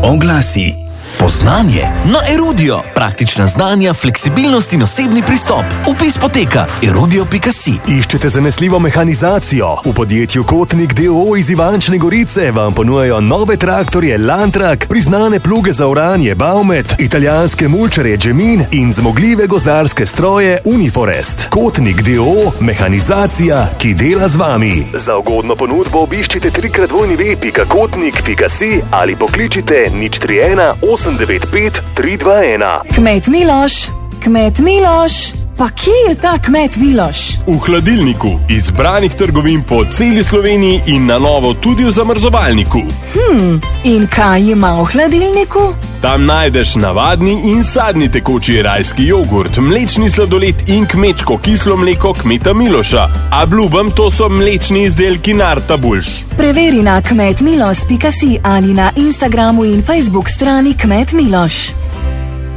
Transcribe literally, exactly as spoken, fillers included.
Oglasi. Poznanje na Erudio. Praktična znanja, fleksibilnost in osebni pristop. Vpis poteka erudio pika si. Iščete zanesljivo mehanizacijo? V podjetju Kotnik d. o. o. iz Ivančne Gorice vam ponujajo nove traktorje Lantrak, priznane pluge za oranje Baumet, italijanske mulčarje Gemin in zmogljive gozdarske stroje Uniforest. Kotnik d. o. o. Mehanizacija, ki dela z vami. Za ugodno ponudbo obiščite trikrat dvojni ve pika kotnik pika si ali pokličite nič tri ena osem devet pet tri dva ena. Kmet Miloš, kmet Miloš, pa kje je ta kmet Miloš? V hladilniku izbranih trgovin po celi Sloveniji in na novo tudi v zamrzovalniku. Hmm, in kaj ima v hladilniku? Tam najdeš navadni in sadni tekoči rajski jogurt, mlečni sladoled in kmečko kislo mleko kmeta Miloša. A blubam, to so mlečni izdelki Narta Bulš. Preveri na kmet miloš pika si ali na Instagramu in Facebook strani Kmet Miloš.